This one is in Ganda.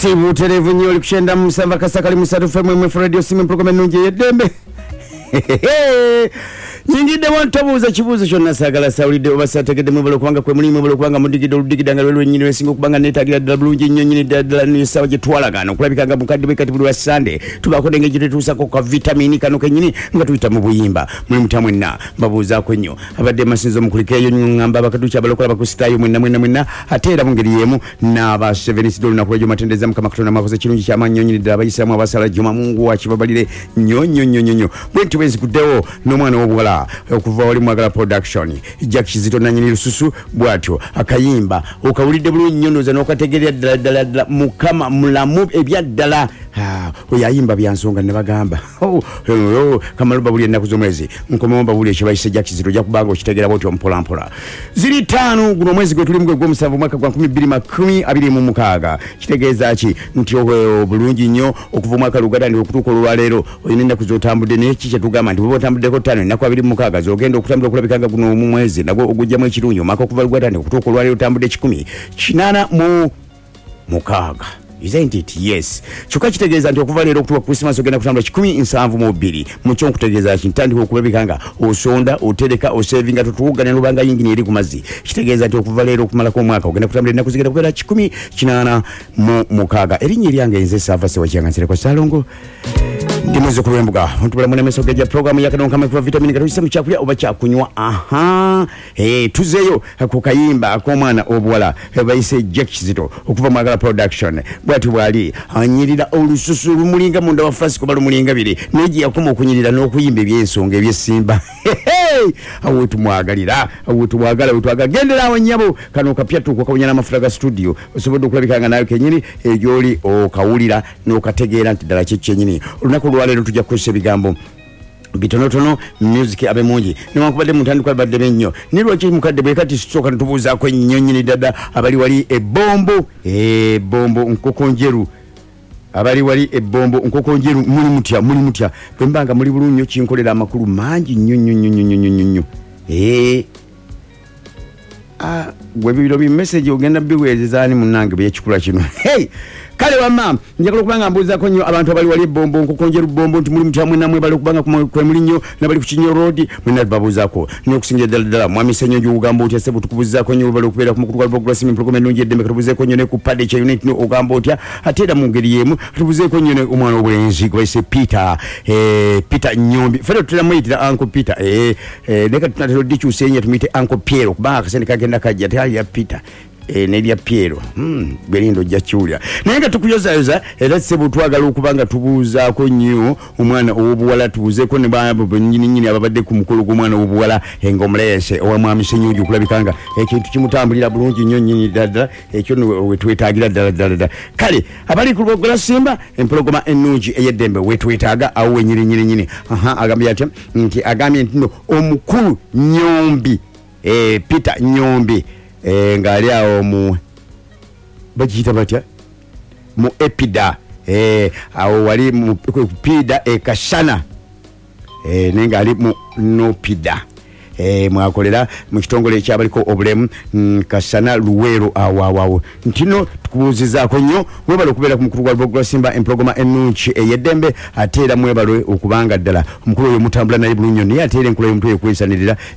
Sibu terevu nyoli kushenda msamba kasakali musatu femu radio simu programe nunje yedembe. Nyingide wantabuza kibuzo kyonna sagala sawulide obasategede mubalo kubanga kwe mulimu mubalo kubanga mudigide oludigidanga lwelo nyini wesingo kubanga netagira ddala bulungi nnyo nyini ddala ni sawa gye twalagana okulabikanga mukadde bwekati buli wa Sunday tubako denge gye tutusako ka vitamini kano kenyini nga tuyita mu buyimba muli mutamu enna mbabuuzaako nnyo abadde masinzo mukulikeeyo ngamba abakaduki abalokola bakusitayo mwenna ate era mu ngeri y'emu n'aba 7 sidolo nakulejo matendeza mukama katonda makoze kirungi ky'amaanyi nyini ddala abayisiramu abasala juma mungu wakibabalire nnyo bwenti bwezikuddewo n'omwana w'obuwala okuva wali mwagala production Jack Kizito nanyini lususu bwatyo akayimba okawulidde bulungi nnyo noza n'okategerera ddala mukama mulamu ebyaddala oyayimba byansonga ne bagamba kamaluba buli ennaku z'omwezi nkomomba buli ekibayise Jack Kizito ojja kubanga okitegeera bwotyo mpolampola ziri 5 guno mwezi gwe tulimu gw'omusanvu mwaka gwa 2026 kitegeeza ki nti bulungi nnyo okuva mwaka lugadani okutuuka olwaleero olina ennaku z'otambudde naye ki kyetugamba nti bwoba otambuddeko 5 ennaku 26 zogenda okutambula okulabikanga guno mu mwezi nagwo ogujjamu ekirungi omwaka okuva lugadani okutuuka olwaleero otambudde 186 isn't it? Yes. Kyokka kitegeeza nti okuva leero okutuuka Christmas ogenda kutambula 172 mukyo nkutegeeza kintandika okulabikanga osonda otereka osevinga tutuugana lubanga yingini eri ku mazzi kitegeeza nti okuva leero okumalako omwaka ogenda kutambula ennaku zigenda kubeera 186 erinnya eryange nze Sava Sewakiyanga Nsereko Salongo ndi mwezi kulwembuga ntubula mune meso geja program ya kanonka mekwa vitamini katuyisa mukyakulya oba kyakunywa tuzeyo ku kayimba ak'omwana obuwala bayise Jack Kizito okuva mwagala production bwati bwali anyirira olususu lumulinga munda wa Francisco balumulinga bire neji yakoma okunyirira n'okuyimba ebyensonga ebyesimba awo tumwagalira gendera awo nyabo kano kapyatu kwa kawunyana amafuta ga studio osobodo okulabikanga nayo kenyini egyoli okawulira n'okategeera nti ddala kyenyini olunaku lwaleero tujja kukozesa ebigambo bitonotono music abe mungi newankubadde mutandikwa badde nnyo nirwaki mukadde bwe kati soka tubuuzaako nnyo nyini dada abali wali ebombo nkokonjeru abali wali ebombo nkokonjeru muli mutya bwembanga muli bulunyo kinkolera amakulu mangi nnyo gwe bibiro bi message ogenda biweerezaani munange byekikula kino kale wamma njagala kubanga mbuuzaako nnyo abantu abali wali ebombo nkokonjeru bombo nti muli mutyamu namwe bali kubanga kwe muli nnyo nabali ku Kinyo Road mwena babuuzaako n'okusingira ddala mwami Ssenyonjo ugamba otya sebo tukubuuzaako nnyo bali okubeera ku mukulu gwa Progressive Program ennungi eddembe katubuuzeeko nnyo ne ku Paddy kya unit ogamba otya ate era mu ngeri y'emu tubuuzeeko nnyo ne omwana w'obulenzi gwe bayise Peter Nyombi fere tutera muyitira Uncle Peter neka tunatero dikyusa ennyo tumuyite Uncle Piero kubanga akasente kagenda kajja teyali ya Peter nelya Piero berindo jachulia nenga tukuyozayoza era sebo twagala okubanga tubuuzaako nnyo omwana owobuwala tubuuzeeko ne babo nyini ababadde ku mukolo gw'omwana owobuwala engomulese owa mwami Ssenyonjo okulabikanga ekintu kimutambulira bulungi nnyo nyini ddala ekyo wetwetaagira ddala kale abali ku lwogola Simba empologoma ennungi ey'eddembe wetwetaaga awo wenyini agambye atya nti agambye nti no omukulu Nyombi Peter Nyombi ngali awo mu bajita batya mu epida awo wali mu pida Kasana nenga ali mu nopida mwakolera mu kitongole ekyabaliko obulemu Kasana Luwero awawawo ntino tukubuuzizaako nnyo mwebale okubeera ku mukulu gwa Lubogwa Simba empologoma ennungi ey'eddembe ate era mwebale okubanga ddala omukulu oyo mutambula naye bulungi naye ate era enkula y'omutwe ekwesanirira